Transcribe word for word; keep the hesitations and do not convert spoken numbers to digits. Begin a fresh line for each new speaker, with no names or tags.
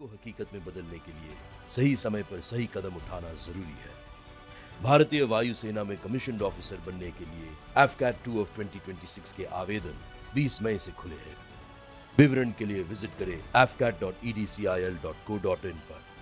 को हकीकत में बदलने के लिए सही समय पर सही कदम उठाना जरूरी है। भारतीय वायुसेना में कमीशन्ड ऑफिसर बनने के लिए F cat two of twenty twenty six के आवेदन बीस मई से खुले हैं। विवरण के लिए विजिट करें F cat dot E D C I L dot co dot in पर।